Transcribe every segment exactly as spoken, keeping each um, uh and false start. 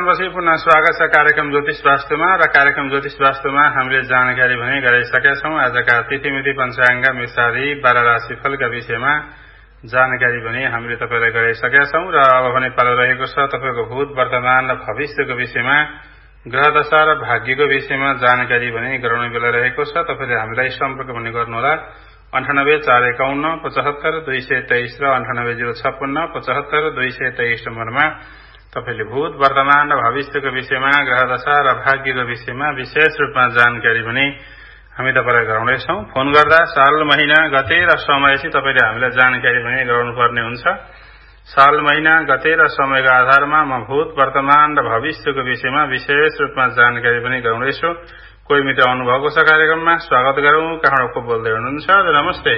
विश्रामपछि पुनः स्वागत छ कार्यक्रम ज्योतिष वास्तुमा र कार्यक्रम ज्योतिष वास्तुमा हामीले जानकारी भने गराइसकेका छौं। आजका तिथिमिति पञ्चाङ्ग मिसारी बाह्र राशिफलका विषयमा जानकारी भने हामीले तपाईलाई गराइसकेका छौं र अब भने पालो रहेको छ तपाईको भूत वर्तमान र भविष्यको विषयमा ग्रह दशा र भाग्यको विषयमा जानकारी भने गराउने बेला रहेको छ। तपाईले हामीलाई सम्पर्क भने गर्नुहोला अन्ठानब्बे चार एकाउन्न पचहत्तर दुई सय तेइस र अन्ठानब्बे जीरो छप्पन्न पचहत्तर दुई सय तेइस नम्बरमा तपाईले भूत वर्तमान र भविष्यको विषयमा ग्रह दशा र भाग्यको विषयमा विशेष रूपमा जानकारी भने हामी तपाईलाई गराउनेछौं। फोन गर्दा साल महिना गते र समयपछि तपाईले हामीलाई जानकारी भने गराउनु पर्ने हुन्छ। साल महिना गते र समयको आधारमा म भूत वर्तमान र भविष्यको विषयमा विशेष रूपमा जानकारी पनि गराउनेछु। कोही मित्र आउनुभएको छ कार्यक्रममा, स्वागत गरौं। कहाँको बोल्दै हुनुहुन्छ? नमस्ते।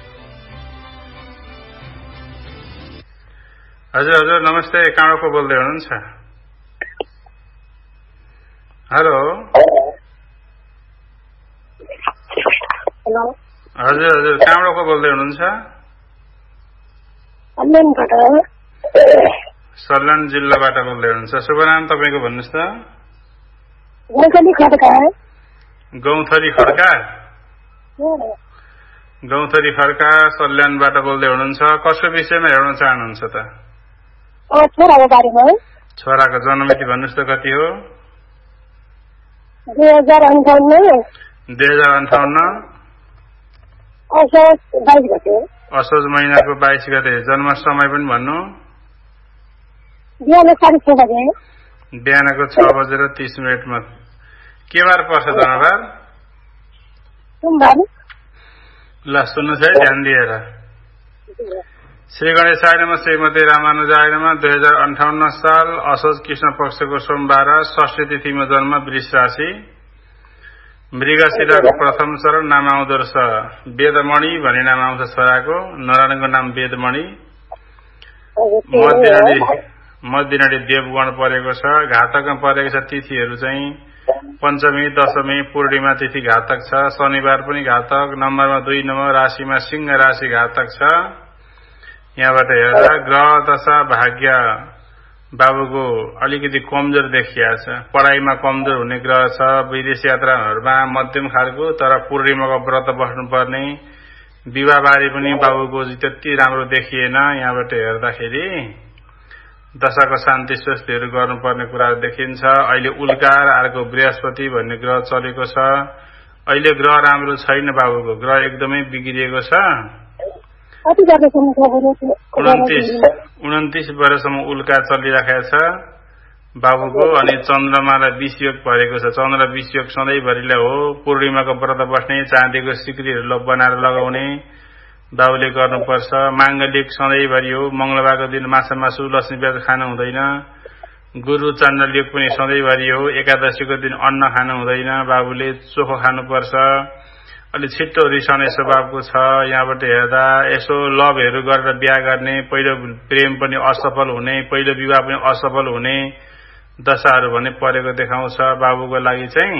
हजुर हजुर नमस्ते। कहाँको बोल्दै हुनुहुन्छ? हेलो हेलो हजुर हजुर कहाँको बोल्दै हुनुहुन्छ? सल्यान जिल्लाबाट बोल्दै हुनुहुन्छ। शुभ नाम तपाईको भन्नुस् त? गौथली खड्का। गौथली खड्का? गौथली खड्का सल्यानबाट बोल्दै हुनुहुन्छ। कसको विषयमा हेर्न चाहनुहुन्छ त? छोराको बारेमा। छोराको जन्ममिति भन्नुस् त कति हो? दुई हजार अन्ठाउन्न दुई हजार अन्ठाउन्न असोज बाइस गते। असोज महिनाको बाइस गते। जन्म समय पनि भन्नु? बिहान साढे छ बजे। बिहानको छ बजेर तीस मिनटमा। के बार पर्छ जन्मबार? सोमबार। ल सुन्नुहोस् है ध्यान दिएर। श्री गणेशाय नमः श्रीमती रामानुजाय नमः। दुई हजार अन्ठाउन्न साल असोज कृष्ण पक्षको सोमबार षष्ठी तिथिमा जन्म, वृष राशि, मृगशिराको प्रथम चरण। नाम आउँदो रहेछ वेदमणि भन्ने नाम आउँछ छोराको। नारायणको नाम वेदमणि। मध्यनडी देवगण परेको छ। घातकमा परेको छ तिथिहरू चाहिँ पञ्चमी, दशमी, पूर्णिमा तिथि घातक छ। शनिबार पनि घातक। नम्बरमा दुई नम्बर। राशिमा सिंह राशि घातक छ। यहाँबाट हेर्दा ग्रह दशा भाग्य बाबुको अलिकति कमजोर देखिया छ। पढाइमा कमजोर हुने ग्रह छ। विदेश यात्राहरूमा मध्यम खालको, तर पूर्णिमाको व्रत बस्नुपर्ने। विवाहबारे पनि बाबुको त्यति राम्रो देखिएन। यहाँबाट हेर्दाखेरि दशाको शान्ति स्वस्तिहरू गर्नुपर्ने कुराहरू देखिन्छ। अहिले उल्कार अर्को बृहस्पति भन्ने ग्रह चलेको छ। अहिले ग्रह राम्रो छैन बाबुको, ग्रह एकदमै बिग्रिएको छ। उन्तिस उन्तिस वर्षसम्म उल्का चलिराखेको छ बाबुको। अनि चन्द्रमालाई विषयोग परेको छ। चन्द्र विषयोग सधैँभरिलाई हो। पूर्णिमाको व्रत बस्ने, चाँदीको सिक्रीहरू बनाएर लगाउने बाबुले गर्नुपर्छ। माङ्गलिक सधैँभरि हो। मंगलबारको दिन माछा मासु लक्ष्मी प्याज खानु हुँदैन। गुरु चाण्डलिक पनि सधैँभरि हो। एकादशीको दिन अन्न खानु हुँदैन। बाबुले चोखो खानुपर्छ। अलि छिट्टो रिसाउने स्वभावको छ। यहाँबाट हेर्दा यसो लभहरू गरेर बिहा गर्ने, पहिलो प्रेम पनि असफल हुने, पहिलो विवाह पनि असफल हुने दशाहरू भने परेको देखाउँछ बाबुको लागि चाहिँ।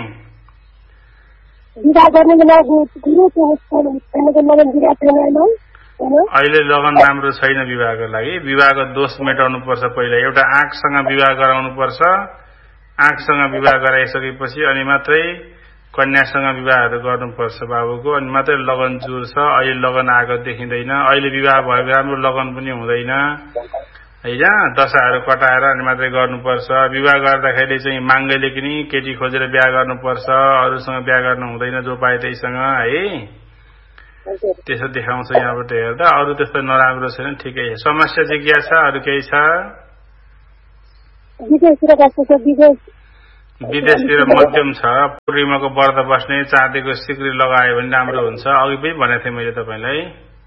अहिले लगन राम्रो छैन विवाहको लागि। विवाहको दोष मेटाउनु पर्छ। पहिला एउटा आँखसँग विवाह गराउनु पर्छ। आँखसँग विवाह गराइसकेपछि अनि मात्रै कन्यासँग विवाहहरू गर्नुपर्छ बाबुको। अनि मात्रै लगन जुर छ। अहिले लगन आएको देखिँदैन। अहिले विवाह भएको राम्रो लगन पनि हुँदैन होइन। दशाहरू कटाएर अनि मात्रै गर्नुपर्छ। विवाह गर्दाखेरि चाहिँ माङ्गले पनि केटी खोजेर बिहा गर्नुपर्छ। अरूसँग बिहा गर्नु हुँदैन, जो पाए त्यहीसँग है। त्यसो देखाउँछ यहाँबाट हेर्दा। अरू त्यस्तो नराम्रो छैन, ठिकै छ। समस्या चाहिँ के छ? अरू केही छ? विदेशतिर मध्यम छ। पूर्णिमाको व्रत बस्ने, चाँदीको सिक्री लगायो भने राम्रो हुन्छ। अघि पनि भनेको थिएँ मैले तपाईँलाई।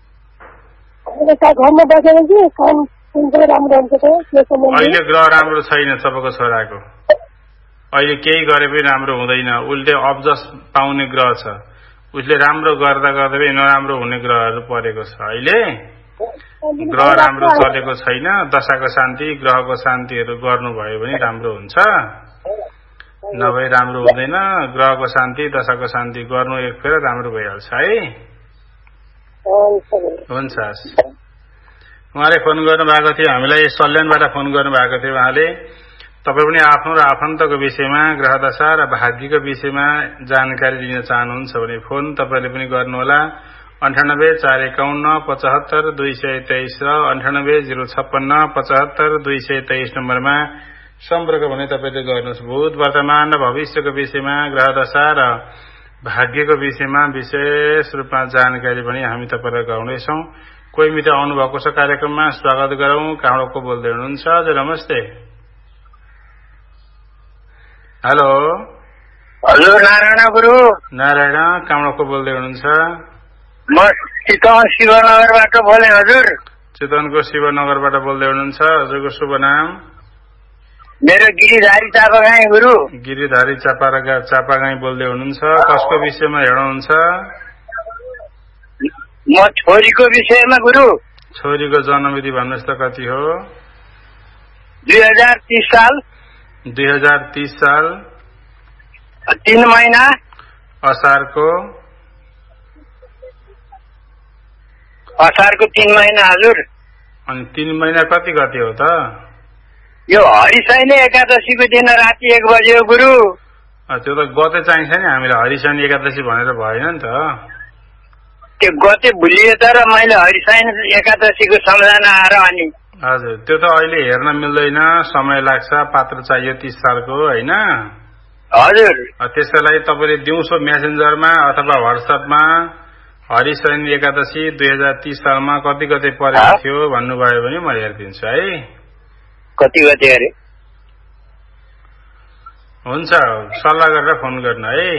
अहिले ग्रह राम्रो छैन तपाईँको छोराको। अहिले केही गरे पनि राम्रो हुँदैन। उल्टे अब्जस पाउने ग्रह छ। उसले राम्रो गर्दा गर्दा पनि नराम्रो हुने ग्रहहरू परेको छ। अहिले ग्रह राम्रो चलेको छैन। दशाको शान्ति, ग्रहको शान्तिहरू गर्नुभयो भने राम्रो हुन्छ। नभए राम्रो हुँदैन। ग्रहको शान्ति, दशाको शान्ति गर्नु एक फेर राम्रो भइहाल्छ है। हुन्छ। उहाँले फोन गर्नु भएको थियो हामीलाई, सल्यानबाट फोन गर्नु भएको थियो। उहाँले तपाईँ पनि आफ्नो र आफन्तको विषयमा ग्रहदशा र भाग्यको विषयमा जानकारी दिन चाहनुहुन्छ भने फोन तपाईँले पनि गर्नुहोला अन्ठानब्बे चार एकाउन्न पचहत्तर दुई सय तेइस र अन्ठानब्बे जिरो छप्पन्न पचहत्तर दुई सय तेइस नम्बरमा सम्पर्क भने तपाईँले गर्नुहोस्। भूत वर्तमान र भविष्यको विषयमा ग्रहदशा र भाग्यको विषयमा विशेष रूपमा जानकारी पनि हामी तपाईँलाई गराउनेछौँ। कोही मित्र आउनुभएको छ कार्यक्रममा, स्वागत गरौँ। कहाँबाट को बोल्दै हुनुहुन्छ? हजुर नमस्ते। हेलो हजुर नारायण गुरु। नारायण, कहाँबाट को बोल्दै हुनुहुन्छ? म चितवन शिवनगरबाट बोले हजुर। चितवनको शिवनगरबाट बोल्दै हुनुहुन्छ। हजुरको शुभ नाम? मेरो गिरिधारी चापागाई गुरु। गिरिधारी चापागा चापागाई बोल्दै हुनुहुन्छ। कसको विषयमा हेर्नुहुन्छ? म छोरीको विषयमा गुरु। छोरीको जन्ममिति भन्नुहोस् त कति हो? दुई हजार तीस साल। दुई हजार तीस साल तीन महिना असारको असारको तीन महिना हजुर। अनि तीन महिना कति गते हो त? यो हरिशैनी एकादशीको दिन राति एक बजे हो गुरु। त्यो त गते चाहिन्छ नि हामीलाई, हरिशैनी एकादशी भनेर भएन नि त। त्यो गते भुलियो तर मैले हरिशैनी एकादशीको सम्झना आएर अनि हजुर त्यो त अहिले हेर्न मिल्दैन, समय लाग्छ, पात्र चाहियो तीस सालको होइन हजुर। त्यसको लागि तपाईँले दिउँसो मेसेन्जरमा अथवा व्हाट्सएपमा हरिशैनी एकादशी दुई हजार तीस सालमा कति गते परेको थियो भन्नुभयो भने म हेरिदिन्छु है। कति गते अरे? हुन्छ, सल्लाह गरेर फोन गर्नु है।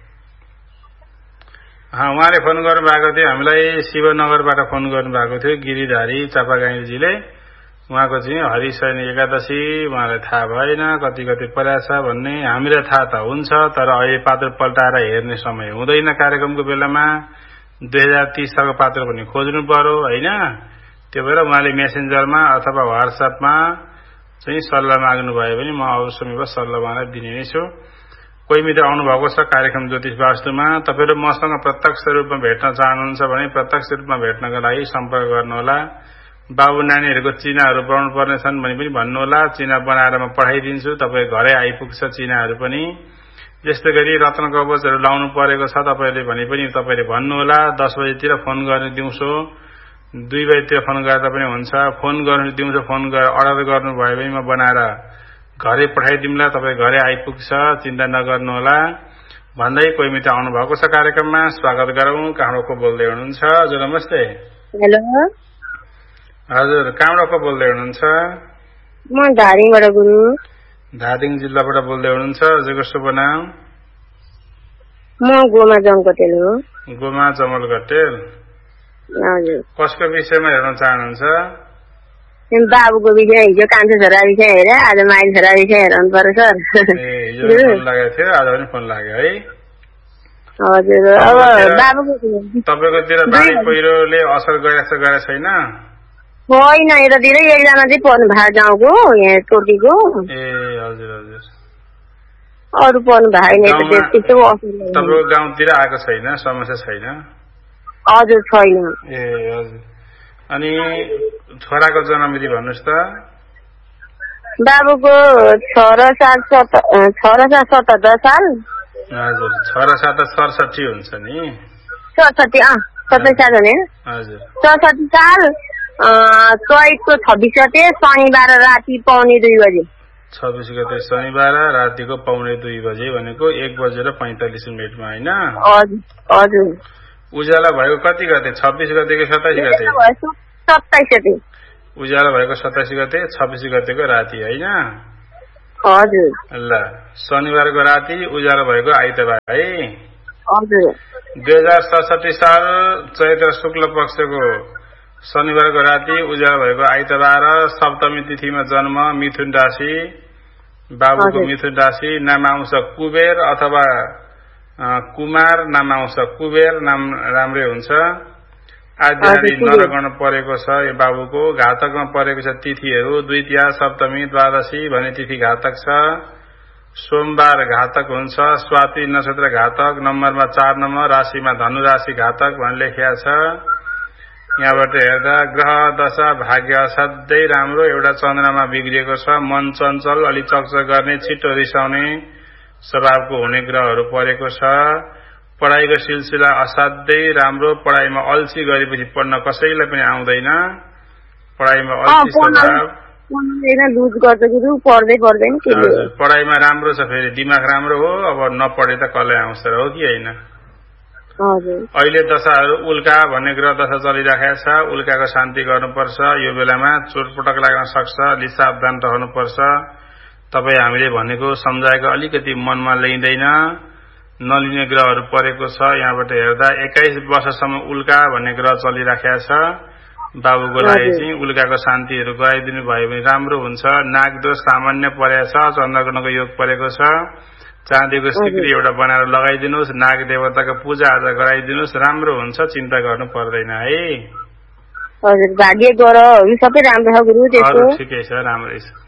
उहाँले फोन गर्नु भएको थियो हामीलाई, शिवनगरबाट फोन गर्नु भएको थियो गिरिधारी चापागाईजीले। उहाँको चाहिँ हरिशैनी एकादशी उहाँलाई थाहा भएन कति कति परेछ भन्ने। हामीलाई थाहा त हुन्छ तर अहिले पात्र पल्टाएर हेर्ने समय हुँदैन। कार्यक्रमको बेलामा दुई हजार तीस सालको पात्र पनि खोज्नु पर्यो होइन। त्यो भएर उहाँले मेसेन्जरमा अथवा व्हाट्सएपमा चाहिँ सल्लाह माग्नुभयो भने म अवश्य सल्लाह उहाँलाई दिने नै छु। कोही मित्र आउनुभएको छ कार्यक्रम ज्योतिष वास्तुमा। तपाईँहरू मसँग प्रत्यक्ष रूपमा भेट्न चाहनुहुन्छ भने प्रत्यक्ष रूपमा भेट्नका लागि सम्पर्क गर्नुहोला। बाबु नानीहरूको चिनाहरू बनाउनु पर्ने छन् भने पनि भन्नुहोला, चिना बनाएर म पठाइदिन्छु। तपाईँ घरै आइपुग्छ चिनाहरू पनि। त्यस्तै गरी रत्न कवचहरू लाउनु परेको छ तपाईँले भने पनि तपाईँले भन्नुहोला। दस बजीतिर फोन गर्ने, दिउँसो दुई बजीतिर फोन गर्दा पनि हुन्छ। फोन गर्नु दिउँसो फोन गरेर अर्डर गर्नुभयो भने म बनाएर घरै पठाइदिउँला, तपाईँ घरै आइपुग्छ, चिन्ता नगर्नुहोला भन्दै कोही मित्र आउनुभएको छ कार्यक्रममा, स्वागत गरौँ। कहाँबाट को बोल्दै हुनुहुन्छ? हजुर नमस्ते। हेलो हजुर, कहाँबाट को बोल्दै हुनुहुन्छ? म धादिङबाट गुरु। धादिङ जिल्लाबाट बोल्दै हुनुहुन्छ। हजुरको शुभ नाम? म गोमा जमकटेल हो। गोमा जमल कटेल। हजुर। कसको विषयमा हेर्न चाहनुहुन्छ? बाबुको विषय, हिजो कान्छो छोरा विषय हेरे, आज माइल छोरा विषय हेर्नु पर्यो सर। ए हिजो फोन लागेको थियो, आज पनि फोन लाग्यो है? हजुर। अब बाबुको तपाईँकोतिर बाढी पहिरोले असर गरेको छ गरेको छैन? होइन, यतातिरै एकजना चाहिँ पर्नु भएको गाउँको, यहाँ टोटीको। ए हजुर हजुर। अरू पर्नु भएको छैन। त्यस्तो असर तपाईँको गाउँतिर आएको छैन, समस्या छैन? हजुर छैन। ए हजुर। अनि छोराको जन्ममिति भन्नुहोस् त? बाबुको छोरा सात छोरा सात सतहत्तर साल। हजुर, छोरा सात सडसठी हुन्छ नि? सडसठी अँ सत्तरी साल हुने। हजुर। सडसठी साल चैतको छब्बिस गते शनिबार राति पाउने दुई बजे। छब्बिस गते शनिबार रातिको पाउने दुई बजे भनेको एक बजेर पैंतालिस मिनटमा होइन? हजुर हजुर। उज्यालो भएको कति गते? छब्बिस गते कि सत्ताइस गते? सत्ताइस गते। उज्यालो भएको सत्ताइस गते, छब्बिस गतेको राति होइन? हजुर। ल, शनिबारको राति उज्यालो भएको आइतबार है? हजुर। दुई हजार सडसठी साल चैत्र शुक्ल पक्षको शनिबारको राति उज्यालो भएको आइतबार, सप्तमी तिथिमा जन्म, मिथुन राशि, बाबुको मिथुन राशि, नाम आउँछ कुबेर अथवा कुमार, नाम आउँछ कुबेर, नाम राम्रै हुन्छ। आद्यनाडी नरगण परेको छ यो बाबुको। घातकमा परेको छ तिथिहरू द्वितीया, सप्तमी, द्वादशी भन्ने तिथि घातक छ। सोमबार घातक हुन्छ, स्वाति नक्षत्र घातक, नम्बरमा चार नम्बर, राशिमा धनु राशि घातक भन्ने लेखिया छ। यहाँबाट हेर्दा ग्रह दशा भाग्य असाध्यै राम्रो, एउटा चन्द्रमा बिग्रिएको छ, मन चञ्चल, अलि चकचक गर्ने, छिटो रिसाउने स्वभावको हुने ग्रहहरू परेको छ। पढाइको सिलसिला असाध्यै राम्रो, पढाइमा अल्छी गरेपछि पढ्न कसैलाई पनि आउँदैन, पढाइमा अल्छी स्वभाव, पढाइमा राम्रो छ, फेरि दिमाग राम्रो हो, अब नपढे त कसलाई आउँछ र, हो कि होइन? अहिले दशाहरू उल्का भन्ने ग्रह दशा चलिराखेको छ, उल्काको शान्ति गर्नुपर्छ। यो बेलामा चोटपटक लाग्न सक्छ, अलि सावधान रहनुपर्छ। तपाईँ हामीले भनेको सम्झाएको अलिकति मनमा लिँदैन, नलिने ग्रहहरू परेको छ। यहाँबाट हेर्दा एक्काइस वर्षसम्म उल्का भन्ने ग्रह चलिराखेको छ। बाबुको लागि चाहिँ उल्काको शान्तिहरू गराइदिनु भयो भने राम्रो हुन्छ। नागदोष सामान्य परेको छ, चन्द्रग्रहणको योग परेको छ। चाँदीको सिक्री एउटा बनाएर लगाइदिनुहोस्, नाग देवताको पूजा आजा गराइदिनुहोस्, राम्रो हुन्छ, चिन्ता गर्नु पर्दैन है। हजुर, भाग्य ग्रहहरू सबै राम्रो छ गुरु। त्यसको ठिकै छ, राम्रै छ।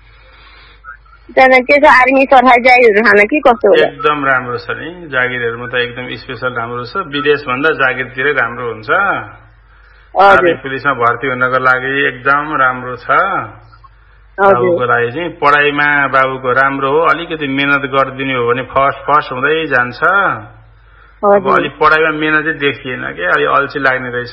त्यसो आर्मी सरकारी जागिरहरू खान के कस्तो होला? एकदम राम्रो छ नि, जागिरहरूमा त एकदम स्पेशल राम्रो छ। विदेश भन्दा जागिरतिरै राम्रो हुन्छ। आर्मी पुलिसमा भर्ती हुनको लागि एकदम राम्रो छ। बाबुको लागि चाहिँ पढाइमा बाबुको राम्रो हो, अलिकति मेहनत गरिदिनु हो भने फर्स्ट फर्स्ट हुँदै जान्छ। अब अलिक पढाइमा मेहनतै देखिएन कि, अलि अल्छी लाग्ने रहेछ।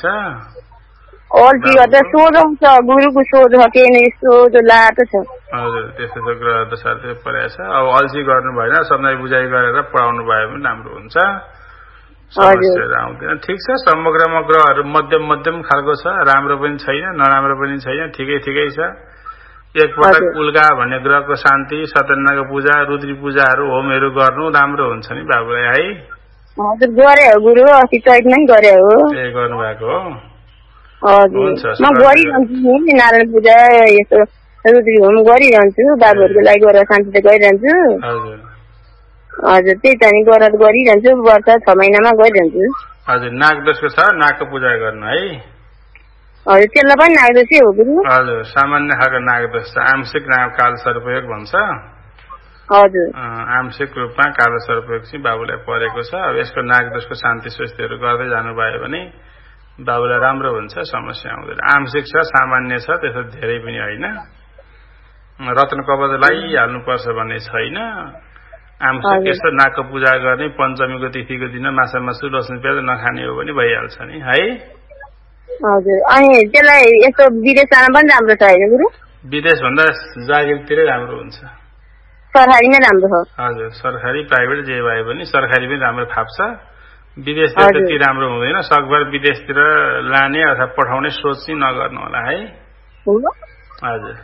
अल्छी गर्दा सोझो हुन्छ, गुरुको सोझो के नि सोझो लाटो छ। हजुर, त्यस्तो छ, ग्रह दशा परेको छ। अब अल्छी गर्नु भएन, समझाइ बुझाइ गरेर पढाउनु भयो भने राम्रो हुन्छ, समस्याहरू आउँदैन। ठिक छ, समग्रमा ग्रहहरू मध्यम मध्यम खालको छ, राम्रो पनि छैन, नराम्रो पनि छैन, ठिकै ठिकै छ। एकपटक उल्का भन्ने ग्रहको शान्ति, सत्यनारायणको पूजा, रुद्री पूजाहरू, होमहरू गर्नु राम्रो हुन्छ नि बाबुलाई है। हजुर, गरे हो गुरु, अस्ति चैतमै गरे हो। ए, गर्नु भएको हो? हजुर, म गरिरहन्छु नि नारायण पूजा, यस्तो रुद्री होम गरिरहन्छु, बाबुहरूको लागि गरेर शान्ति त गरिरहन्छु। हजुर हजुर, त्यही त नि गरेर गरिरहन्छु, वर्ष छ महिनामा गरिरहन्छु। हजुर, नागदोषको छ, नागको पूजा गर्नु है। हजुर, त्यसलाई पनि नागदोषै हो गुरु? हजुर, सामान्य खालको नागदोष छ, आंशिक नाग काल सर्पयोग भन्छ। हजुर, आंशिक रूपमा कालो सर्पयोग चाहिँ बाबुलाई परेको छ। अब यसको नागदोषको शान्ति स्वस्तिहरू गर्दै जानुभयो भने बाबुलाई राम्रो हुन्छ, समस्या आउँदैन। आंशिक छ, सामान्य छ, त्यसो धेरै पनि होइन। रत्न कवच लगाइहाल्नुपर्छ भन्ने छैन। आंशिक यस्तो नागको पूजा गर्ने, पञ्चमीको तिथिको दिन माछा मासु लसुन प्याज नखाने हो भने भइहाल्छ नि है। हजुर, अनि त्यसलाई यस्तो विदेश जान पनि राम्रो छ होइन गुरु? विदेश भन्दा जागिरतिरै राम्रो हुन्छ, सरकारी नै राम्रो छ। हजुर, सरकारी प्राइभेट जे भए पनि सरकारी पनि राम्रो फाप्छ। विदेशतिर त्यति राम्रो हुँदैन, सकभर विदेशतिर लाने अथवा पठाउने सोच चाहिँ नगर्नु होला है। हजुर,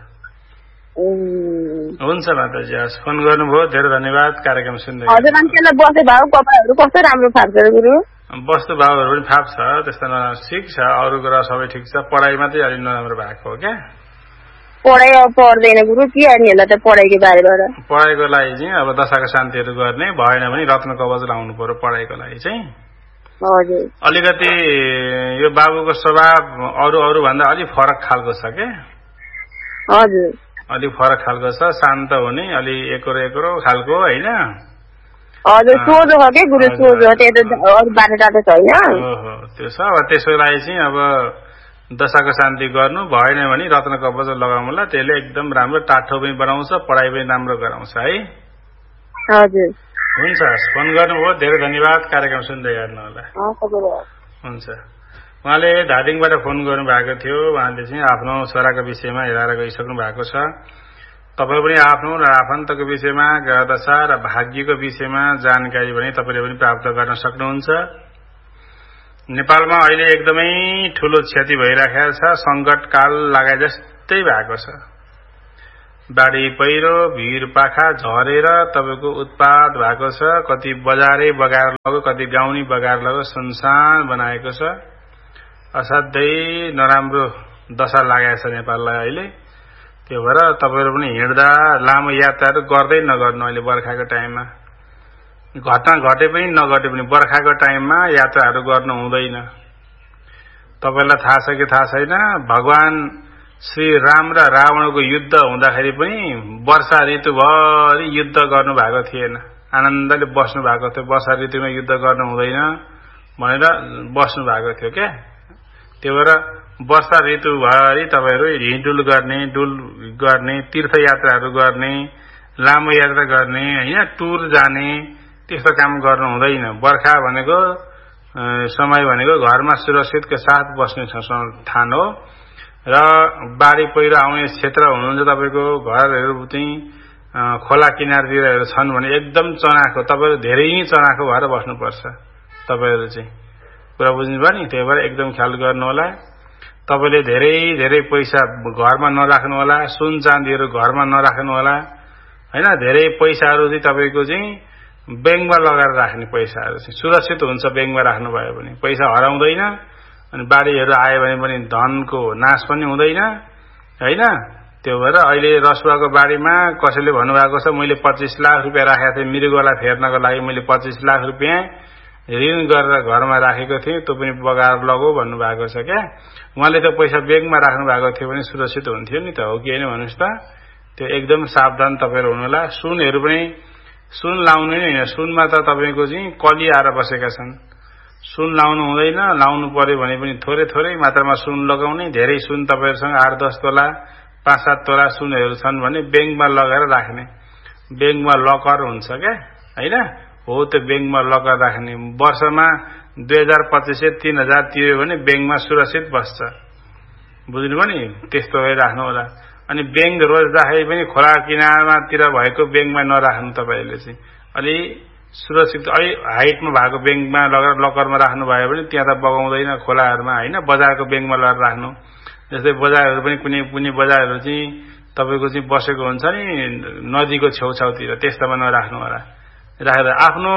हुन्छ माताजी, हस्, फोन गर्नुभयो, धेरै धन्यवाद। कार्यक्रम सुन्दै हजुर, अनि त्यसलाई बस्ने भाउ कपडाहरू कस्तो राम्रो फाप्छ गुरु? वस्तु भावहरू पनि फाप्छ, त्यस्तो ठिक छ। अरू कुरा सबै ठिक छ, पढाइ मात्रै अलिक नराम्रो भएको हो क्या। पढाइ अब पढ्दैन गुरु, के गर्ने होला त पढाइको बारेबाट? पढाइको लागि चाहिँ अब दशाको शान्तिहरू गर्ने, भएन भने रत्न कवच लाउनु पर्यो पढाइको लागि चाहिँ। हजुर, अलिकति यो बाबुको स्वभाव अरू अरू भन्दा अलिक फरक खालको छ के। हजुर, अलिक फरक खालको छ, शान्त हुने, अलि एकरो एकरो खालको होइन। हजुर, सोझो हो के गुरु, सोझो हो, त्यो त अरू बाटो टाटो छैन। ओहो, त्यो छ। अब त्यसको लागि चाहिँ अब दशाको शान्ति गर्नु, भएन भने रत्न कवच लगाउनुला, त्यसले एकदम राम्रो टाठो पनि बनाउँछ, पढाइ पनि राम्रो गराउँछ है। हजुर, हुन्छ, फोन गर्नुभयो, धेरै धन्यवाद। कार्यक्रम सुन्दै गर्नु होला। हुन्छ। उहाँले धादिङबाट फोन गर्नु भएको थियो, उहाँले चाहिँ आफ्नो छोराको विषयमा हेरेर गइसक्नु भएको छ। तपाईँ पनि आफ्नो र आफन्तको विषयमा, ग्रहदशा र भाग्यको विषयमा जानकारी भने तपाईँले पनि प्राप्त गर्न सक्नुहुन्छ। नेपालमा अहिले एकदमै ठूलो क्षति भइराखेको छ, संकटकाल लागे जस्तै भएको छ। बाढी पहिरो, भिर पाखा झरेर तपाईँको उत्पाद भएको छ। कति बजारै बगाएर लग्यो, कति गाउँनी बगाएर लग्यो, सुनसान बनाएको छ। असाध्यै नराम्रो दशा लागेको छ नेपाललाई अहिले। त्यो भएर तपाईँहरू पनि हिँड्दा लामो यात्राहरू गर्दै नगर्नु। अहिले बर्खाको टाइममा घटना घटे पनि नघटे पनि बर्खाको टाइममा यात्राहरू गर्नु हुँदैन। तपाईँलाई थाहा छ कि थाहा छैन, भगवान श्री राम र रावणको युद्ध हुँदाखेरि पनि वर्षा ऋतुभरि युद्ध गर्नु भएको थिएन, आनन्दले बस्नु भएको थियो। वर्षा ऋतुमा युद्ध गर्नु हुँदैन भनेर बस्नु भएको थियो क्या। त्यो भएर वर्षा ऋतुभरि तपाईँहरू हिँडुल गर्ने, डुल गर्ने, तीर्थयात्राहरू गर्ने, लामो यात्रा गर्ने, होइन, टुर जाने, त्यस्तो काम गर्नु हुँदैन। बर्खा भनेको समय भनेको घरमा सुरक्षितका साथ बस्ने ठाउँ हो र बाढी पहिरो आउने क्षेत्र हुनुहुन्छ तपाईँको घरहरू चाहिँ खोला किनारतिरहरू छन् भने एकदम चनाखो, तपाईँहरू धेरै नै चनाखो भएर बस्नुपर्छ। तपाईँहरू चाहिँ कुरा बुझ्नुभयो नि, त्यही भएर एकदम ख्याल गर्नु होला। तपाईँले धेरै धेरै पैसा घरमा नराख्नु होला, सुन चाँदीहरू घरमा नराख्नु होला, होइन। धेरै पैसाहरू चाहिँ तपाईँको चाहिँ ब्याङ्कमा लगाएर राख्ने पैसाहरू चाहिँ सुरक्षित हुन्छ। ब्याङ्कमा राख्नुभयो भने पैसा हराउँदैन, अनि बाढीहरू आयो भने पनि धनको नाश पनि हुँदैन, होइन। त्यो भएर अहिले रसुवाको बाढीमा कसैले भन्नुभएको छ मैले पच्चिस लाख रुपियाँ राखेको थिएँ मृगोला फेर्नको लागि, मैले पच्चिस लाख रुपियाँ ऋण गरेर घरमा राखेको थिएँ, त्यो पनि बगाएर लगो भन्नुभएको छ क्या। उहाँले त पैसा ब्याङ्कमा राख्नु भएको थियो भने सुरक्षित हुन्थ्यो नि त, हो कि होइन भन्नुहोस् त। त्यो एकदम सावधान तपाईँहरू हुनुहोला। सुनहरू पनि सुन लाउनु नै होइन, सुनमा त तपाईँको चाहिँ कली आएर बसेका छन्। सुन लाउनु हुँदैन, लाउनु पर्यो भने पनि थोरै थोरै मात्रामा सुन लगाउने। धेरै सुन तपाईँहरूसँग आठ दस तोला पाँच सात तोला सुनहरू छन् भने ब्याङ्कमा लगाएर राख्ने। ब्याङ्कमा लकर हुन्छ क्या, होइन। हो त्यो ब्याङ्कमा लकर राख्ने। वर्षमा दुई हजार पच्चिस सय तीन हजार तिर्यो भने ब्याङ्कमा सुरक्षित बस्छ, बुझ्नुभयो नि। त्यस्तो भएर राख्नु होला। अनि ब्याङ्क रोज्दाखेरि पनि खोला किनारमातिर भएको ब्याङ्कमा नराख्नु। तपाईँहरूले चाहिँ अलि सुरक्षित अलि हाइटमा भएको ब्याङ्कमा लगेर लकरमा राख्नु भयो भने त्यहाँ त बगाउँदैन खोलाहरूमा, होइन। बजारको ब्याङ्कमा लगेर राख्नु। जस्तै बजारहरू पनि कुनै कुनै बजारहरू चाहिँ तपाईँको चाहिँ बसेको हुन्छ नि नदीको छेउछाउतिर, त्यस्तामा नराख्नु होला। राखेर आफ्नो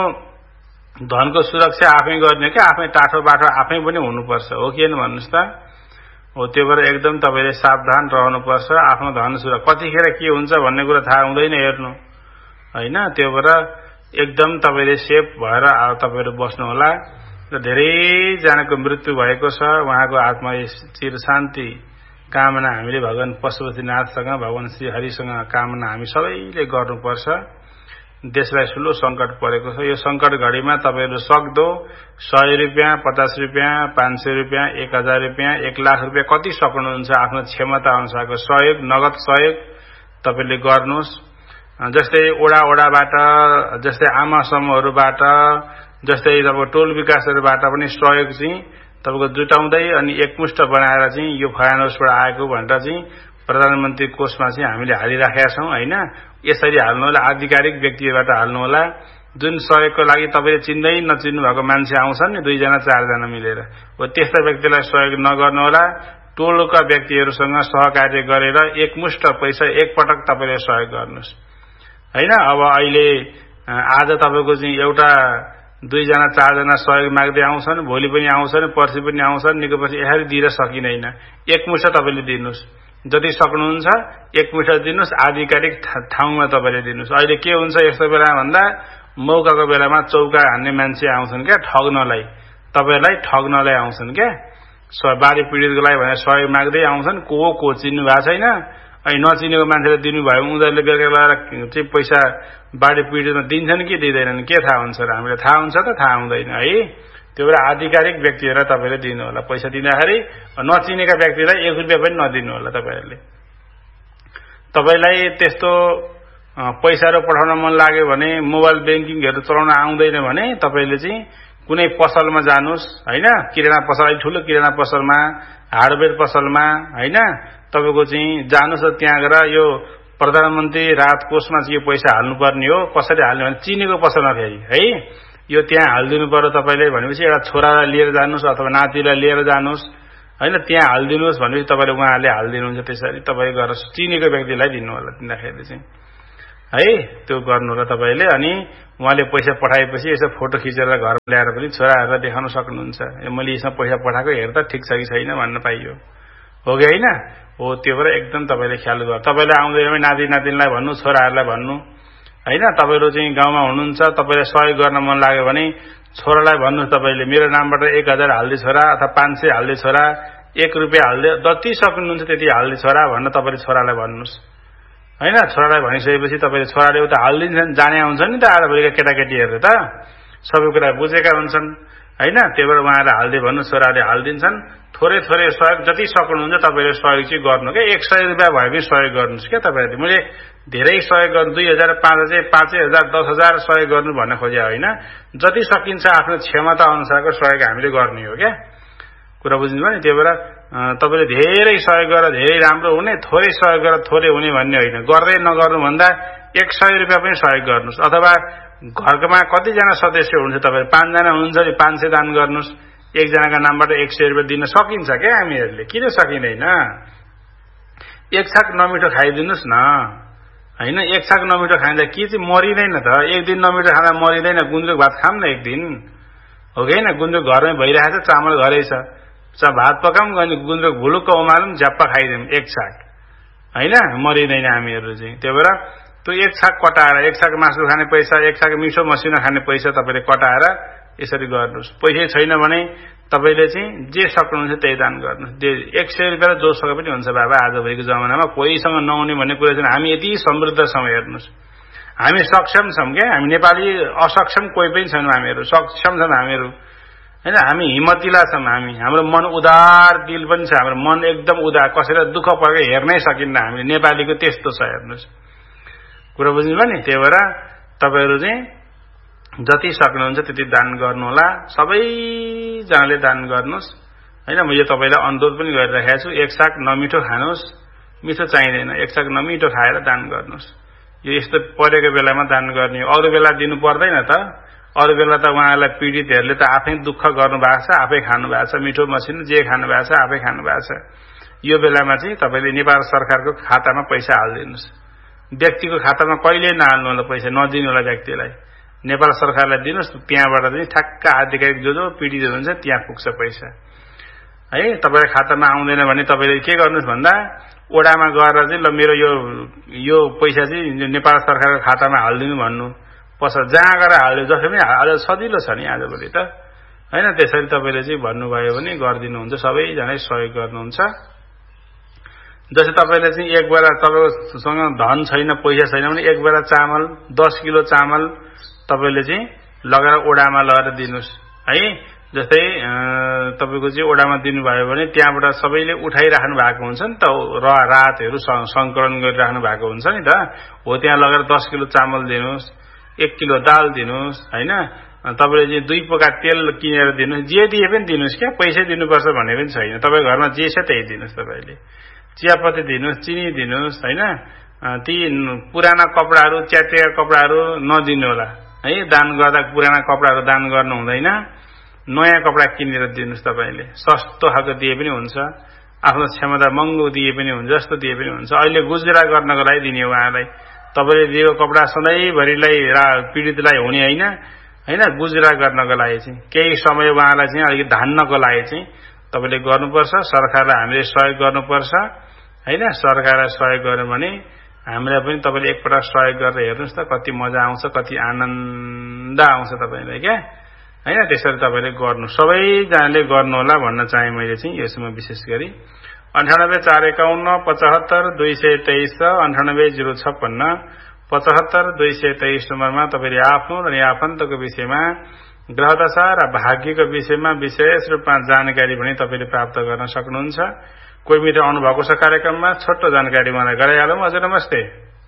धनको सुरक्षा आफै गर्ने क्या, आफ्नै टाठो बाठो आफै पनि हुनुपर्छ, हो कि होइन भन्नुहोस् त। हो त्यो भएर एकदम तपाईँले सावधान रहनुपर्छ। आफ्नो धन सुरक्षा कतिखेर के हुन्छ भन्ने कुरा थाहा हुँदैन, हेर्नु, होइन। त्यो भएर एकदम तपाईँले सेफ भएर तपाईँहरू बस्नु होला। र धेरैजनाको मृत्यु भएको छ, उहाँको आत्मा चिर शान्ति कामना हामीले भगवान पशुपतिनाथसँग भगवान श्री हरिसँग कामना हामी सबैले गर्नुपर्छ। देशलाई ठुलो सङ्कट परेको छ। यो सङ्कट घडीमा तपाईँहरू सक्दो सय रुपियाँ, पचास रुपियाँ, पाँच सय रुपियाँ, एक हजार रुपियाँ, एक लाख रुपियाँ कति सक्नुहुन्छ आफ्नो क्षमता अनुसारको सहयोग, नगद सहयोग तपाईँले गर्नुहोस्। जस्तै ओडा ओडाबाट, जस्तै आमा समूहहरूबाट, जस्तै तपाईँको टोल विकासहरूबाट पनि सहयोग चाहिँ तपाईँको जुटाउँदै अनि एकमुष्ट बनाएर चाहिँ यो फाइनान्सबाट आएको भनेर चाहिँ प्रधानमन्त्री कोषमा चाहिँ हामीले हालिराखेका छौँ, होइन। यसरी हाल्नु होला, आधिकारिक व्यक्तिबाट हाल्नु होला। जुन सहयोगको लागि तपाईँले चिन्दै नचिन्नु भएको मान्छे आउँछन् नि दुईजना चारजना मिलेर, हो त्यस्ता व्यक्तिलाई सहयोग नगर्नु होला। टोलका व्यक्तिहरूसँग सहकार्य गरेर एकमुष्ट पैसा एकपटक तपाईँले सहयोग गर्नुहोस्, होइन। अब अहिले आज तपाईँको चाहिँ एउटा दुईजना चारजना सहयोग माग्दै आउँछन्, भोलि पनि आउँछन्, पर्सि पनि आउँछन्, निको पछि यसरी दिएर सकिँदैन। एकमुष्ट तपाईँले दिनुहोस्, जति सक्नुहुन्छ एकमुष्ट दिनुहोस्, आधिकारिक ठाउँमा तपाईँले दिनुहोस्। अहिले के हुन्छ यस्तो बेला भन्दा मौकाको बेलामा चौका हान्ने मान्छे आउँछन् क्या, ठग्नलाई, तपाईँहरूलाई ठग्नलाई आउँछन् क्या। बाढी पीडितको लागि भनेर सहयोग माग्दै आउँछन्, को को चिन्नु भएको छैन। अनि नचिनेको मान्छेले दिनुभयो भने उनीहरूले बेलुका लगाएर चाहिँ पैसा बाढी पीडितमा दिन्छन् कि दिँदैनन् के थाहा हुन्छ र? हामीलाई थाहा हुन्छ त थाहा हुँदैन है। त्यो भएर आधिकारिक व्यक्तिहरूलाई तपाईँले दिनु होला। पैसा दिँदाखेरि नचिनेका व्यक्तिलाई एक रुपियाँ पनि नदिनु होला तपाईँहरूले। तपाईँलाई त्यस्तो पैसाहरू पठाउन मन लाग्यो भने, मोबाइल ब्याङ्किङहरू चलाउन आउँदैन भने तपाईँले चाहिँ कुनै पसलमा जानुहोस्, होइन। किराना पसल, ठुलो किराना पसलमा, हार्डवेयर पसलमा, होइन, तपाईँको चाहिँ जानुहोस् र त्यहाँ गएर यो प्रधानमन्त्री राहत कोषमा चाहिँ यो पैसा हाल्नुपर्ने हो। कसरी हाल्ने भने चिनेको पसलमा फेरि है यो त्यहाँ हालिदिनु पर्यो तपाईँले भनेपछि एउटा छोरालाई लिएर जानुहोस् अथवा नातिलाई लिएर जानुहोस्, होइन, त्यहाँ हालिदिनुहोस् भनेपछि तपाईँले उहाँहरूले हालिदिनुहुन्छ। त्यसरी तपाईँ गएर चिनेको व्यक्तिलाई दिनु होला दिँदाखेरि चाहिँ है, त्यो गर्नु होला तपाईँले। अनि उहाँले पैसा पठाएपछि यसो फोटो खिचेर घर ल्याएर पनि छोराहरूलाई देखाउन सक्नुहुन्छ, मैले यसमा पैसा पठाएको हेर्दा ठिक छ कि छैन भन्न पाइयो, हो कि होइन। हो त्यो भएर एकदम तपाईँले ख्याल गर्नु। तपाईँले आउँदैन भने नाति नातिनीलाई भन्नु, छोराहरूलाई भन्नु, होइन। तपाईँहरू चाहिँ गाउँमा हुनुहुन्छ, तपाईँले सहयोग गर्न मन लाग्यो भने छोरालाई भन्नुहोस्, तपाईँले मेरो नामबाट एक हजार हाल्दै छोरा अथवा पाँच सय हाल्दै छोरा, एक रुपियाँ हाल्दै, जति सक्नुहुन्छ त्यति हाल्दै छोरा भनेर तपाईँले छोरालाई भन्नुहोस्, होइन। छोरालाई भनिसकेपछि तपाईँले छोराले उता हालिदिन्छन्, जाने आउँछन् नि त आजभोलिका केटाकेटीहरू त सबै कुरा बुझेका हुन्छन्, होइन। त्यही भएर उहाँहरूले हालिदिए भन्नु, छोराले हालिदिन्छन्। थोरै थोरै सहयोग जति सक्नुहुन्छ तपाईँले सहयोग चाहिँ गर्नु क्या। एक सय रुपियाँ भए पनि सहयोग गर्नुहोस् क्या तपाईँहरूले। मैले धेरै सहयोग गर्नु दुई हजार पाँच हजार पाँचै हजार दस हजार सहयोग गर्नु भन्न खोजे होइन, जति सकिन्छ आफ्नो क्षमता अनुसारको सहयोग हामीले गर्ने हो क्या। कुरा बुझ्नुभयो नि? त्यही भएर तपाईँले धेरै सहयोग गरेर धेरै राम्रो हुने, थोरै सहयोग गरेर थोरै हुने भन्ने होइन। गर्दै नगर्नुभन्दा एक सय रुपियाँ पनि सहयोग गर्नुहोस्। अथवा घरमा कतिजना सदस्य हुनुहुन्छ तपाईँहरू? पाँचजना हुनुहुन्छ भने पाँच सय दान गर्नुहोस्। एकजनाका नामबाट एक सय रुपियाँ दिन सकिन्छ क्या हामीहरूले, किन सकिँदैन? एक छाक नमिठो खाइदिनुहोस् न होइन। एक छाक नमिठो खाइँदा के चाहिँ मरिँदैन त? एक दिन नमिठो खाँदा मरिँदैन। गुन्द्रुक भात खाऊँ न एक दिन, हो कि होइन? गुन्द्रुक घरमै भइरहेको छ, चामल घरै छ, भात पकाऊँ, गुन्द्रुक भुलुक्क उमालौँ, झ्याप्पा खाइदिउँ एक छाक होइन, मरिँदैन हामीहरू चाहिँ। त्यही भएर त्यो एक छाक कटाएर, एक छाक मासु खाने पैसा, एक छाक मिठो मसिनो खाने पैसा तपाईँले कटाएर यसरी गर्नुहोस्। पैसै छैन भने तपाईँले चाहिँ जे सक्नुहुन्छ त्यही दान गर्नुहोस्। एक सय रुपियाँ जो सके पनि हुन्छ बाबा। आजभोलिको जमानामा कोहीसँग नहुने भन्ने कुरा छैन। हामी यति समृद्ध छौँ, हेर्नुहोस्, हामी सक्षम छौँ क्या। हामी नेपाली असक्षम कोही पनि छैनौँ, हामीहरू सक्षम छौँ हामीहरू होइन। हामी हिम्मतिला छौँ, हामी हाम्रो मन उदार दिल पनि छ, हाम्रो मन एकदम उदार, कसैलाई दुःख परेको हेर्नै सकिन्न। हामीले नेपालीको त्यस्तो छ, हेर्नुहोस्। कुरा बुझ्नुभयो नि? त्यही भएर तपाईँहरू चाहिँ जति सक्नुहुन्छ त्यति दान गर्नुहोला। सबैजनाले दान गर्नुहोस् होइन। म यो तपाईँलाई अनुरोध पनि गरिरहेको छु। एक साग नमिठो खानुहोस्, मिठो चाहिँदैन, एक साग नमिठो खाएर दान गर्नुहोस्। यो यस्तो परेको बेलामा दान गर्ने हो, अरू बेला दिनु पर्दैन त? अरू बेला त उहाँहरूलाई पीडितहरूले त आफै दुःख गर्नु भएको छ, आफै खानु भएको छ, मिठो मसिनो जे खानु भएको छ आफै खानु भएको छ। यो बेलामा चाहिँ तपाईँले नेपाल सरकारको खातामा पैसा हालिदिनुहोस्। व्यक्तिको खातामा कहिले नहाल्नु होला पैसा, नदिनु होला व्यक्तिलाई। नेपाल सरकारलाई दिनुहोस्, त्यहाँबाट चाहिँ ठ्याक्क आधिकारिक जो जो पीडित हुन्छ त्यहाँ पुग्छ पैसा है। तपाईँको खातामा आउँदैन भने तपाईँले के गर्नुहोस् भन्दा ओडामा गएर चाहिँ ल मेरो यो यो पैसा चाहिँ नेपाल सरकारको खातामा हालिदिनु भन्नु पर्छ। जहाँ गएर हाल्यो, जसरी पनि हाल्यो, सजिलो छ नि आजभोलि त होइन। त्यसरी तपाईँले चाहिँ भन्नुभयो भने गरिदिनुहुन्छ, सबैजनाले सहयोग गर्नुहुन्छ। जस्तै तपाईँले चाहिँ एक बेला तपाईँकोसँग धन छैन, पैसा छैन भने एक बेला चामल, दस किलो चामल तपाईँले चाहिँ लगेर ओडामा लगेर दिनुहोस् है। जस्तै तपाईँको चाहिँ ओडामा दिनुभयो भने त्यहाँबाट सबैले उठाइराख्नु भएको हुन्छ नि त, र रातहरू सङ्कलन गरिराख्नु भएको हुन्छ नि त, हो त्यहाँ लगेर दस किलो चामल दिनुहोस्, एक किलो दाल दिनुहोस् होइन। तपाईँले चाहिँ दुई पोका तेल किनेर दिनुहोस्, जे दिए पनि दिनुहोस् क्या, पैसै दिनुपर्छ भन्ने पनि छैन। तपाईँको घरमा जे छ त्यही दिनुहोस्। तपाईँले चियापत्ती दिनुहोस्, चिनी दिनुहोस् होइन। ती पुराना कपडाहरू, च्यातिएका कपडाहरू नदिनु होला है। दान गर्दा पुराना कपडाहरू दान गर्नु हुँदैन, नयाँ कपडा किनेर दिनुहोस्। तपाईँले सस्तो खालको दिए पनि हुन्छ, आफ्नो क्षमता महँगो दिए पनि हुन्छ, जस्तो दिए पनि हुन्छ। अहिले गुजारा गर्नको लागि दिने उहाँलाई, तपाईँले दिएको कपडा सधैँभरिलाई पीडितलाई हुने होइन होइन, गुजारा गर्नको लागि चाहिँ केही समय उहाँलाई चाहिँ अलिकति धान्नको लागि चाहिँ तपाईँले गर्नुपर्छ। सरकारलाई हामीले सहयोग गर्नुपर्छ होइन। सरकारलाई सहयोग गर्यो भने हामीलाई पनि तपाईँले एकपल्ट सहयोग गरेर हेर्नुहोस् त कति मजा आउँछ, कति आनन्द आउँछ तपाईँलाई क्या होइन। त्यसरी तपाईँले गर्नु, सबैजनाले गर्नु होला भन्न चाहे मैले चाहिँ यसमा विशेष गरी। अन्ठानब्बे चार एकाउन्न पचहत्तर दुई सय तेइस र अन्ठानब्बे जिरो छप्पन्न पचहत्तर दुई सय तेइस नम्बरमा तपाईँले आफ्नो र आफन्तको विषयमा, ग्रहदशा र भाग्यको विषयमा विशेष रूपमा जानकारी भने तपाईँले प्राप्त गर्न सक्नुहुन्छ। कोही मित्र आउनुभएको छ कार्यक्रममा, छोटो जानकारी मलाई गराइहालौँ। हजुर नमस्ते।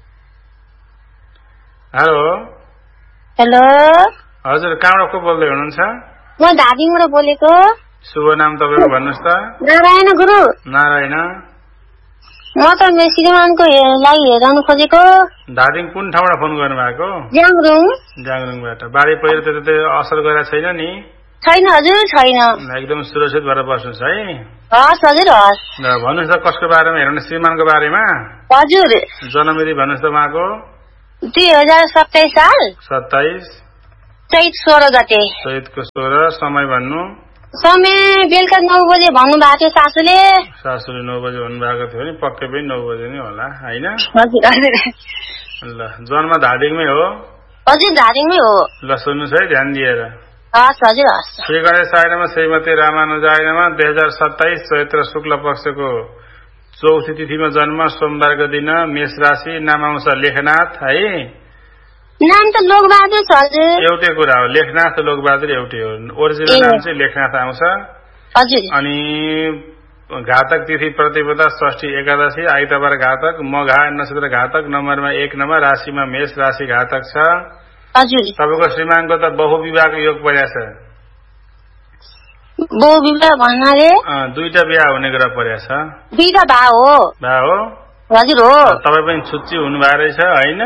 हेलो हेलो हजुर, कहाँबाट को बोल्दै हुनुहुन्छ? म धादिङबाट बोलेको। शुभ नाम तपाईँको भन्नुहोस् त? नारायण गुरु। नारायण। म त श्रीमानको लागि हेराउनु खोजेको। धादिङ कुन ठाउँबाट फोन गर्नु भएको? ज्याङरुङ। ज्याङरुङबाट। बाढी पहिरो त्यतै असर गरेको छैन नि? छैन हजुर, छैन। एकदम सुरक्षित भएर बस्नुहोस् है। हस् हजुर, हस्। भन्नुहोस् त कसको बारेमा हेर्नु? श्रीमानको बारेमा हजुर। जन्ममिति भन्नुहोस् त उहाँको? दुई हजार सत्ताइस साल सत्ताइस चैत सोह्र गते। चैतको सोह्र। समय भन्नु? समय बेलुका नौ बजे भन्नुभएको थियो सासूले। सासूले नौ बजे भन्नुभएको थियो नि, पक्कै पनि नौ बजे नै होला होइन? हजुर हजुर। ल, जन्म धादिङमै हो? हजुर धादिङमै हो। ल सुन्नुहोस् है ध्यान दिएर। हस् हजुर, हस्। श्री गणेशायनमा श्रीमती रामानुजायनमा दुई हजार सत्ताइस चैत्र शुक्ल पक्षको चौथी तिथिमा जन्म, सोमबारको दिन, मेष राशि। नाम आउँछ लेखनाथ है। नाम त लोकबहादुर छ हजुर। एउटै कुरा हो, लेखनाथ लोकबहादुर एउटै हो। ओरिजिनल नाम चाहिँ लेखनाथ आउँछ। अनि घातक तिथि प्रतिपदा षष्ठी एकादशी आइतबार घातक मघा नक्षत्र घातक नम्बरमा एक नम्बर राशिमा मेष राशि घातक छ तपाईँको श्रीमानको त बहुविवाहको योग परेको छ बहुविवाह भन्नाले दुईटा बिहा हुने ग्रह परेको छ दुईटा भा हो भा हो हजुर हो तपाईँ पनि छुच्ची हुनुभएको रहेछ होइन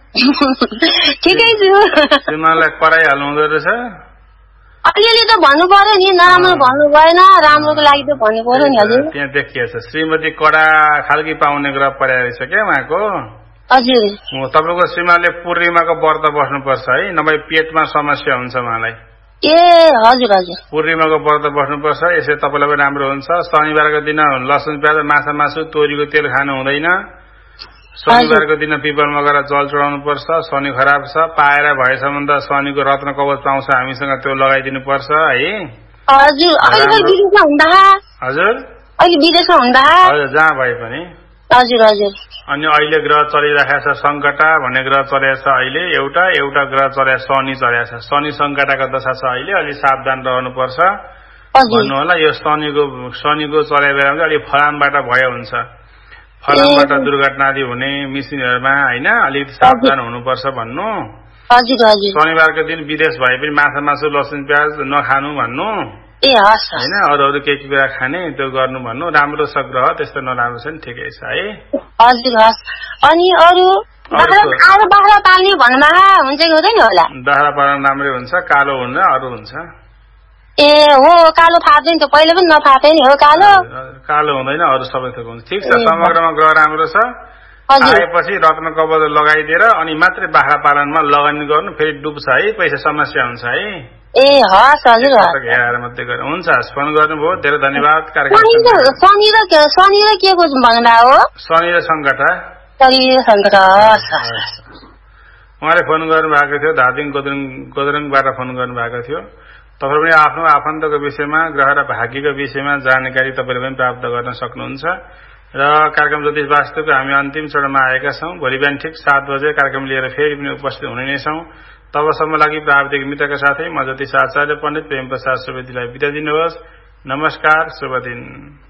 ठिकै छु श्रीमानलाई कराइहाल्नु हुँदो रहेछ अलिअलि त भन्नु पर्यो नि नराम्रो भन्नु भएन राम्रोको लागि त भन्नु पर्यो नि हजुर त्यहाँ देखिएको छ श्रीमती कडा खालकी पाउने ग्रह परेको रहेछ क्या उहाँको हजुर तपाईँको श्रीमानले पूर्णिमाको व्रत बस्नुपर्छ है नभए पेटमा समस्या हुन्छ उहाँलाई ए हजुर हजुर पूर्णिमाको व्रत बस्नुपर्छ यसै तपाईँलाई पनि राम्रो हुन्छ शनिबारको दिन लसुन प्याज माछा मासु तोरीको तेल खानु हुँदैन शनिबारको दिन पिपलमा गएर जल चढाउनु पर्छ शनि खराब छ पाएर भएसम्म त शनिको रत्न कवच पाउँछ हामीसँग त्यो लगाइदिनु पर्छ है हजुर हजुर अहिले विदेशमा हुँदा हजुर जहाँ भए पनि हजुर हजुर अनि अहिले ग्रह चलिरहेको छ सङ्कटा भन्ने ग्रह चलेको छ अहिले एउटा एउटा ग्रह चलेको शनि चलेको छ शनि सङ्कटाको दशा छ अहिले अलिक सावधान रहनुपर्छ भन्नु होला यो शनिको शनिको चलेको बेलामा चाहिँ अलिक फलामबाट भयो हुन्छ फलामबाट दुर्घटना आदि हुने मिसिनहरूमा होइन अलिक सावधान हुनुपर्छ भन्नु शनिबारको दिन विदेश भए पनि माछा मासु लसुन प्याज नखानु भन्नु होइन अरू अरू के के कुरा खाने त्यो गर्नु भन्नु राम्रो छ ग्रह त्यस्तो नराम्रो छ नि ठिकै छ है हजुर अनि अरू बाख्रा पाल्ने भन्नुमा हुन्छ कि हुँदैन होला बाख्रा पाल्न राम्रै हुन्छ कालो हुन्न अरू हुन्छ ए हो कालो फाप्दैन त पहिले पनि नफापे नि हो कालो कालो हुँदैन अरू सबै थोक हुन्छ ठिक छ समग्रमा ग्रह राम्रो छ आएपछि रत्न कवच लगाइदिएर अनि मात्रै बाख्रा पालनमा लगानी गर्नु फेरि डुब्छ है पैसा समस्या हुन्छ है ए हस् हजुर हेरेर मात्रै गरेर हुन्छ फोन गर्नुभयो धेरै धन्यवाद कार्यक्रम शनि र शनि र के को भन्नुभयो हो शनि र सङ्कटा शनि र सङ्कटा उहाँले फोन गर्नुभएको थियो धादिङ गोदरङ गोदरङबाट फोन गर्नुभएको थियो तपाईँ पनि आफ्नो आफन्तको विषयमा ग्रह र भाग्यको विषयमा जानकारी तपाईँले पनि प्राप्त गर्न सक्नुहुन्छ र कार्यक्रम ज्योतिष वास्तुको हामी अन्तिम चरणमा आएका छौँ भोलि बिहान ठिक सात बजे कार्यक्रम लिएर फेरि पनि उपस्थित हुने नै छौँ तबसम्म लागि प्राविधिक मित्रका साथै म ज्योतिष आचार्य पण्डित प्रेम प्रसाद सुवेदीलाई बिदा दिनुहोस् नमस्कार शुभ दिन।